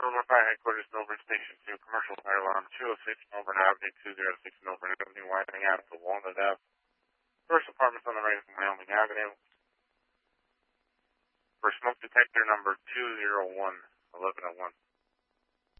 Melbourne Fire Headquarters, Melbourne Station 2, Commercial Fire Alarm 206, Melbourne Avenue, 206, Melbourne Avenue, Wyoming Avenue, Walnut Ave. First apartments on the right of Wyoming Avenue. For smoke detector number 201, 1101.